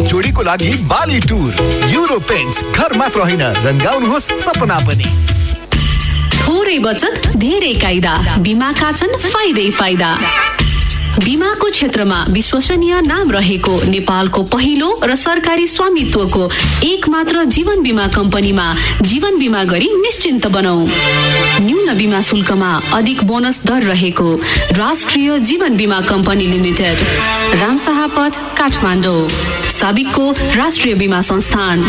जोडीको लागि बाली टुर। युरो पेन्ट्स, घर मात्र होइन रंगाउनुहोस् सपना पनि। थोरै बचत धेरै कायदा, बीमाका छन् फाइदै फाइदा। बीमाको क्षेत्रमा विश्वसनीय नाम रहेको नेपालको पहिलो र सरकारी स्वामित्वको एक मात्र जीवन बीमा कम्पनीमा जीवन बीमा गरी निश्चिन्त बनाऊ। न्यून बीमा शुल्कमा अधिक बोनस दर रहेको राष्ट्रिय जीवन बीमा कम्पनी लिमिटेड, रामशाहपथ, काठमाडौँ। साबिकको राष्ट्रिय बीमा संस्थान।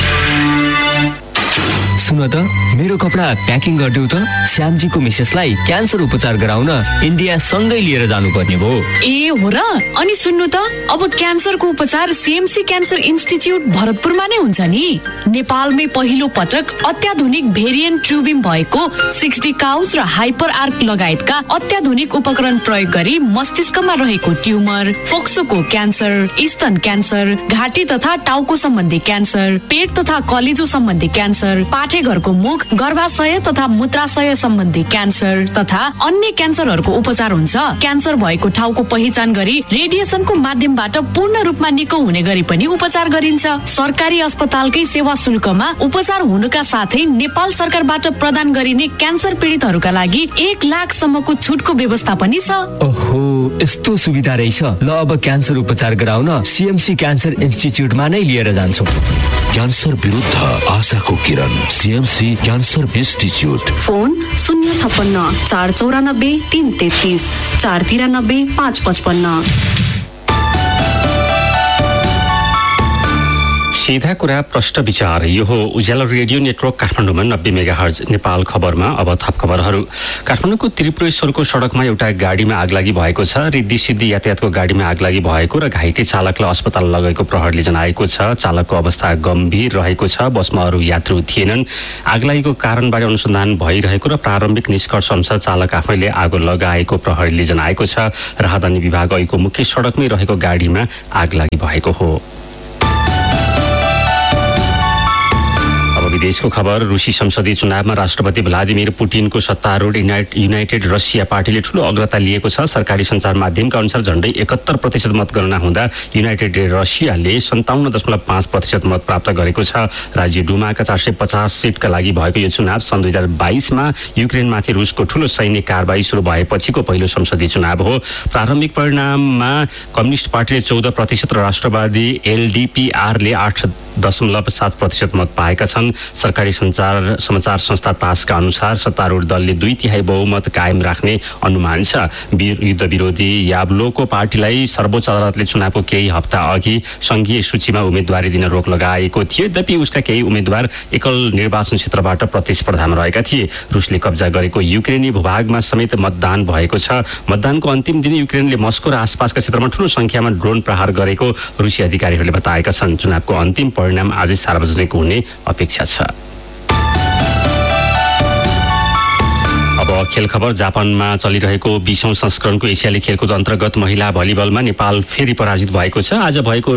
सुन त, मेरो कपडा प्याकिङ गरिदेऊ त। श्यामजीको मिसेसलाई क्यान्सर उपचार गराउन इन्डिया सँगै लिएर जानुपर्ने भयो। ए हो र? अनि सुन्नु त, अब क्यान्सरको उपचार सीएमसी क्यान्सर इन्स्टिच्युट भरतपुरमा नै हुन्छ नि। नेपालमै पहिलो पटक अत्याधुनिक भेरिएन्ट ट्युबिम भएको 60 काउच र हाइपर आर्क लगायतका अत्याधुनिक उपकरण प्रयोग गरी मस्तिष्कमा रहेको ट्युमर, फोक्सोको क्यान्सर, स्तन क्यान्सर, घाँटी तथा टाउको सम्बन्धी क्यान्सर, पेट तथा कलेजो सम्बन्धी क्यान्सर, पाठेघरको मुख, गर्भाशय तथा मूत्राशय सम्बन्धी क्यान्सर तथा अन्य क्यान्सरहरूको उपचार हुन्छ। क्यान्सर भएको ठाउँको पहिचान गरी रेडिएसनको माध्यमबाट पूर्ण रूपमा निको हुने गरी पनि उपचार गरिन्छ। सरकारी अस्पतालकै सेवा शुल्कमा उपचार हुनुका साथै नेपाल सरकारबाट प्रदान गरिने क्यान्सर पीडितहरूका लागि 1 लाखसम्मको छुटको व्यवस्था पनि छ। ओहो, यस्तो सुविधा रहेछ। ल, अब क्यान्सर उपचार गराउन सीएमसी क्यान्सर इन्स्टिच्युटमा नै लिएर जान्छौँ। क्यान्सर विरुद्ध आशाको किरण, सीएमसी क्यान्सर इन्स्टिच्युट। फोन 056 494 333 493 555। सीधा कुरा प्रष्ट विचार। यो हो उज्यालो रेडियो नेटवर्क काठमाडौँमा 90 मेगाहर्ज। नेपाल खबरमा अब थप खबरहरू। काठमाडौँको त्रिपुरेश्वरको सडकमा एउटा गाडीमा आगलागी भएको छ। रिद्धि सिद्धि यातायातको गाडीमा आगलागी भएको र घाइते चालकलाई अस्पताल लगेको प्रहरीले जनाएको छ। चालकको अवस्था गम्भीर रहेको छ। बसमा अरू यात्रु थिएनन्। आगलागीको कारणबारे अनुसन्धान भइरहेको र प्रारम्भिक निष्कर्ष अनुसार चालक आफैले आगो लगाएको प्रहरीले जनाएको छ। राहदानी विभाग ऐको मुख्य सडकमै रहेको गाडीमा आगलागी भएको हो। विदेशको खबर। रुसी संसदीय चुनावमा राष्ट्रपति व्लादिमिर पुटिनको सत्तारूढ युनाइटेड रसिया पार्टीले ठूलो अग्रता लिएको छ। सरकारी सञ्चार माध्यमका अनुसार झण्डै 71% मतगणना हुँदा युनाइटेड रसियाले 57.5% मत प्राप्त गरेको छ। राज्य डुमाका 450 सिटका लागि भएको यो चुनाव सन् 2022मा युक्रेनमाथि रुसको ठूलो सैन्य कारबाही सुरु भएपछिको पहिलो संसदीय चुनाव हो। प्रारम्भिक परिणाममा कम्युनिस्ट पार्टीले 14% र राष्ट्रवादी एलडीपीआरले 8.7% मत पाएका छन्। सरकारी समाचार संस्था तासका अनुसार सत्तारूढ दलले 2/3 बहुमत कायम राख्ने अनुमान छ। युद्ध विरोधी याब्लोको पार्टीलाई सर्वोच्च अदालतले चुनावको केही हप्ता अघि संघीय सूचीमा उम्मेदवारी दिन रोक लगाएको थियो। यद्यपि उसका केही उम्मेद्वार एकल निर्वाचन क्षेत्रबाट प्रतिस्पर्धामा रहेका थिए। रुसले कब्जा गरेको युक्रेनी भूभागमा समेत मतदान भएको छ। मतदानको अन्तिम दिन युक्रेनले मस्को र आसपासका क्षेत्रमा ठूलो संख्यामा ड्रोन प्रहार गरेको रुसी अधिकारीहरूले बताएका छन्। चुनावको अन्तिम परिणाम आजै सार्वजनिक हुने अपेक्षा छ। अब खेल खबर। जापानमा चलिरहेको 20औं संस्करणको एसियाली खेलकुद अन्तर्गत महिला भलिबलमा नेपाल फेरि पराजित भएको छ। आज भएको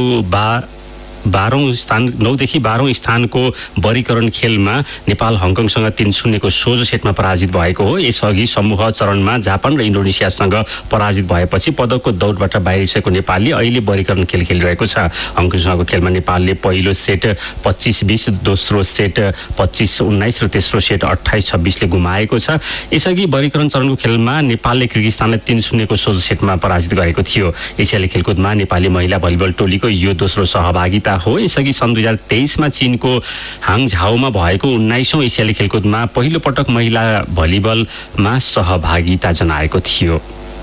9देखि 12औं स्थानको वर्गीकरण खेलमा नेपाल हङकङसँग 3-0 को सोझो सेटमा पराजित भएको हो। यसअघि समूह चरणमा जापान र इन्डोनेसियासँग पराजित भएपछि पदकको दौडबाट बाहिरिसकेको नेपालले अहिले वर्गीकरण खेल खेलिरहेको छ। हङकङसँगको खेलमा नेपालले पहिलो सेट 25-20, दोस्रो सेट 25-19 र तेस्रो सेट 28-26 ले गुमाएको छ। यसअघि वर्गीकरण चरणको खेलमा नेपालले किर्गिस्तानलाई 3-0 को सोझो सेटमा पराजित गरेको थियो। एसियाली खेलकुदमा नेपाली महिला भलिबल टोलीको यो दोस्रो सहभागिता हो। यसअघि सन् 2023मा चीनको हाङझाउमा भएको 19औं एसियाली खेलकुदमा पहिलो पटक महिला भलिबलमा सहभागिता जनाएको थियो।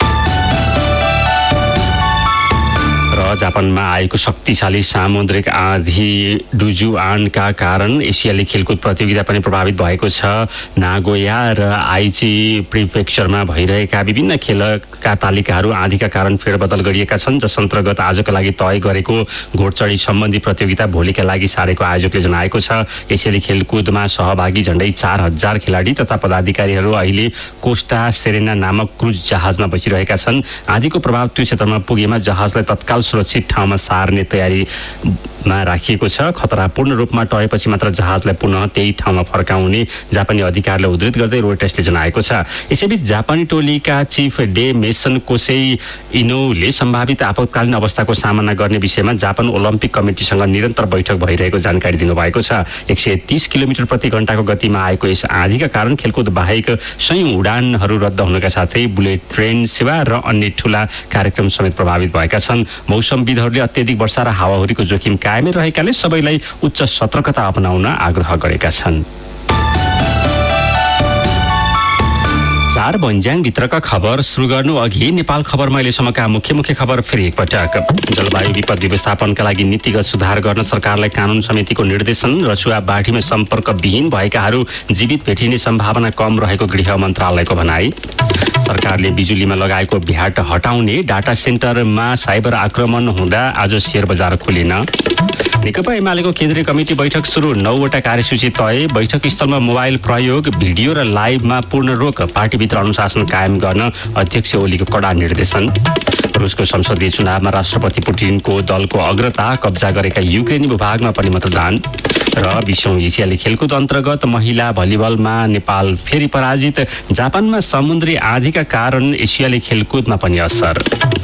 जापानमा आएको शक्तिशाली सामुद्रिक आँधी डुजुआनका कारण एसियाली खेलकुद प्रतियोगिता पनि प्रभावित भएको छ। नागोया र आइची प्रिफेक्चरमा भइरहेका विभिन्न खेलका तालिकाहरू आँधीका कारण फेरबदल गरिएका छन्, जस अन्तर्गत आजका लागि तय गरेको घोडचढी सम्बन्धी प्रतियोगिता भोलिका लागि सारेको आयोजकले जनाएको छ। एसियाली खेलकुदमा सहभागी झण्डै 4000 खेलाडी तथा पदाधिकारीहरू अहिले कोस्टा सेरेना नामक क्रुज जहाजमा बसिरहेका छन्। आँधीको प्रभाव त्यो क्षेत्रमा पुगेमा जहाजलाई तत्काल सुरक्षित ठाउँमा सार्ने तयारी मा राखिएको छ। खतरा पूर्ण रूपमा टरेपछि मात्र जहाजलाई पुनः त्यही ठाउँमा फर्काउने जापानी अधिकारीले उद्धृत गर्दै रोयटर्सले जनाएको छ। यसैबीच जापानी टोलीका चिफ डे मेसन कोसेई इनोले सम्भावित आपतकालीन अवस्थाको सामना गर्ने विषयमा जापान ओलम्पिक कमिटीसँग निरन्तर बैठक भइरहेको जानकारी दिनुभएको छ। 130 किलोमिटर प्रति घण्टाको गतिमा आएको यस आँधीका कारण खेलकुद बाहेक सयौं उडानहरू रद्द हुनका साथै बुलेट ट्रेन सेवा र अन्य ठूला कार्यक्रम समेत प्रभावित भएका छन्। मौसमविदहरूले अत्यधिक वर्षा र हावाहुरीको जोखिम कायमै रहेकाले सबैलाई उच्च सतर्कता अपनाउन आग्रह गरेका छन्। 4 बन्ज्याङ भित्रका खबर सुरु गर्नु अघि नेपाल खबरमा अहिलेसम्मका मुख्य खबर फेरि एकपटक। जलवायु विपद व्यवस्थापनका लागि नीतिगत सुधार गर्न सरकारलाई कानून समितिको निर्देशन। रसुवा बाढीमा सम्पर्क विहीन भएकाहरू जीवित भेटिने सम्भावना कम रहेको गृह मन्त्रालयको भनाई। सरकारले बिजुलीमा लगाएको भ्याट हटाउने। डाटा सेन्टरमा साइबर आक्रमण हुँदा आज शेयर बजार खुलेन। नेकपा एमालेको केन्द्रीय कमिटी बैठक सुरु। 9वटा कार्यसूची तय। बैठक स्थलमा मोबाइल प्रयोग, भिडियो र लाइभमा पूर्ण रोक। पार्टीभित्र अनुशासन कायम गर्न अध्यक्ष ओलीको कडा निर्देशन। रुसको संसदीय चुनावमा राष्ट्रपति पुटिनको दलको अग्रता। कब्जा गरेका युक्रेनी भूभागमा पनि मतदान। र 20औं एसियाली खेलकुद अन्तर्गत महिला भलिबलमा नेपाल फेरि पराजित। जापानमा समुद्री आँधीका कारण एसियाली खेलकुदमा पनि असर।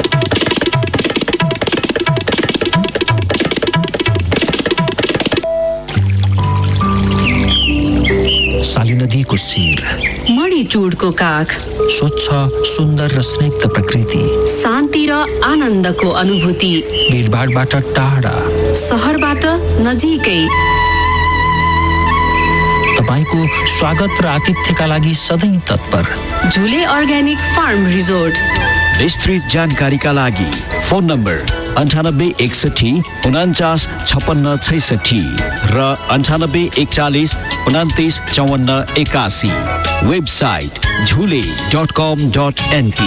साली नदीको शिर, मणिचुडको काख, स्वच्छ सुन्दर र स्निग्ध प्रकृति, शान्ति र आनन्दको अनुभूति, भिडभाडबाट टाढा, सहरबाट नजिकै। तपाईको स्वागत र आतिथ्यका लागि सधैँ तत्पर। झुले अर्ग्यानिक फार्म रिजोर्ट। विस्तृत जानकारीका लागि फोन नम्बर 9861 49 56 66 र 98 41 29 54 81। वेबसाइट झुले.com.np।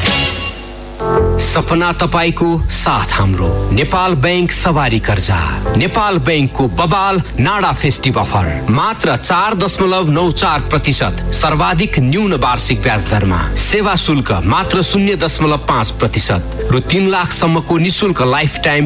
सपना तपाईको साथ हाम्रो। नेपाल बैंक सवारी कर्जा। नेपाल बैंकको बबाल नाडा फेस्टिभ अफर। मात्र 4.94% सर्वाधिक न्यून वार्षिक ब्याज दरमा। सेवा शुल्क मात्र 0.5% र 3 लाखसम्मको निशुल्क लाइफ टाइम